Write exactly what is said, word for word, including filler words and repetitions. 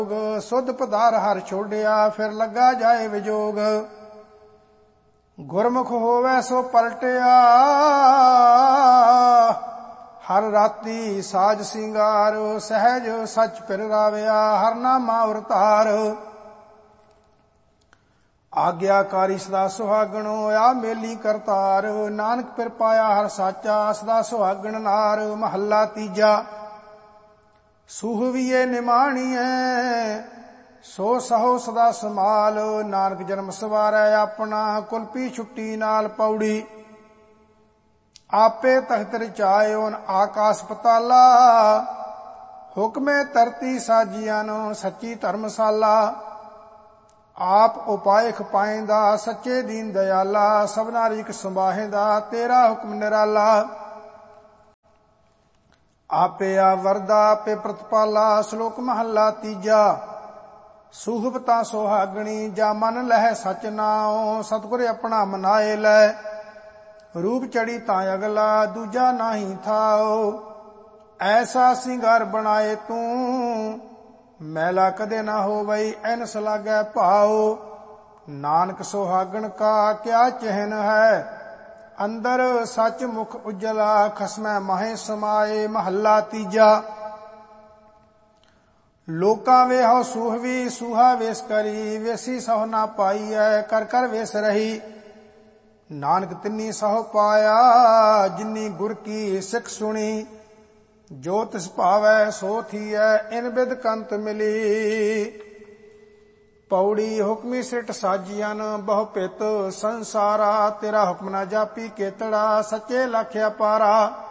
ਸੁਧ ਪਧਾਰ ਹਰ ਛੋੜਿਆ, ਫਿਰ ਲੱਗਾ ਜਾਏ ਵਿਜੋਗ। ਗੁਰਮੁਖ ਹੋਵੇ ਸੋ ਪਲਟਿਆ, ਹਰ ਰਾਤੀ ਸਾਜ ਸਿੰਗਾਰ। ਸਹਿਜ ਸਚ ਫਿਰ ਰਾਵਿਆ, ਹਰ ਨਾਮਾ ਉਰਤਾਰ। ਆਗਿਆਕਾਰੀ ਸਦਾ ਸੁਹਾਗਣੋ, ਆ ਮੇਲੀ ਕਰਤਾਰ। ਨਾਨਕ ਫਿਰ ਪਾਇਆ ਹਰ ਸਾਚਾ, ਸਦਾ ਸੁਹਾਗਣ ਨਾਰ। ਮਹੱਲਾ ਤੀਜਾ। ਸੂਹਵੀਏ ਨਿਮਾਣੀਐ, ਸੋ ਸਹੋ ਸਦਾ ਸਮਾਲ। ਨਾਨਕ ਜਨਮ ਸਵਾਰੈ ਆਪਣਾ, ਕੁਲਪੀ ਛੁੱਟੀ ਨਾਲ ਪੌੜੀ। ਆਪੇ ਤਖਤ ਰਚਾਇਓ ਆਕਾਸ ਪਤਾਲਾ, ਹੁਕਮੇ ਧਰਤੀ ਸਾਜੀਆਂ ਨੂੰ ਸੱਚੀ ਧਰਮਸਾਲਾ। ਆਪ ਉਪਾਇ ਖਪਾਇਂਦਾ, ਸੱਚੇ ਦੀਨ ਦਇਆਲਾ। ਸਭਨਾ ਰਿਜਕ ਸੰਭਾਹੇਂਦਾ, ਤੇਰਾ ਹੁਕਮ ਨਿਰਾਲਾ। ਆਪੇ ਆ ਵਰਦਾ, ਆਪੇ ਪ੍ਰਤਪਾਲਾ। ਸ਼ਲੋਕ ਮਹੱਲਾ ਤੀਜਾ। ਸੂਹਬਤਾ ਸੁਹਾਗਣੀ, ਜਾ ਮਨ ਲਹਿ ਸਚ ਨਾਉ। ਸਤਿਗੁਰ ਆਪਣਾ ਮਨਾਏ ਲੈ, ਰੂਪ ਚੜੀ ਤਾਂ ਅਗਲਾ। ਦੂਜਾ ਨਾਹੀ ਥਾਉ, ਐਸਾ ਸਿੰਗਾਰ ਬਣਾਏ ਤੂੰ। ਮੈਲਾ ਕਦੇ ਨਾ ਹੋਵਈ, ਐਨਸ ਲਾਗੈ ਭਾਉ। ਨਾਨਕ ਸੁਹਾਗਣ ਕਾ ਕਿਆ ਚਿਹਨ ਹੈ, ਅੰਦਰ ਸੱਚ ਮੁਖ ਉਜਲਾ। ਖਸਮੈ ਮਾਹੇ ਸਮਾਏ। ਮਹੱਲਾ ਤੀਜਾ। ਲੋਕਾਂ ਵੇਹੋ ਸੂਹਵੀ, ਸੂਹਾ ਵੇਸ ਕਰੀ। ਵੇਸੀ ਸਹੁ ਨਾ ਪਾਈਐ, ਕਰ ਕਰ ਵੇਸ ਰਹੀ। ਨਾਨਕ ਤਿੰਨੀ ਸਹੁ ਪਾਇਆ, ਜਿਨੀ ਗੁਰ ਕੀ ਸਿੱਖ ਸੁਣੀ। ਜੋ ਤਿਸ ਭਾਵੈ ਸੋ ਥੀਐ, ਇਨ ਬਿਦ ਕੰਤ ਮਿਲੀ। ਪੌੜੀ। ਹੁਕਮੀ ਸਿਰਟ ਸਾਜੀਆਂ, ਬਹੁ ਪਿਤ ਸੰਸਾਰਾ। ਤੇਰਾ ਹੁਕਮ ਨਾ ਜਾਪੀ ਕੇਤੜਾ, ਸੱਚੇ ਲਖ ਅਪਾਰਾ।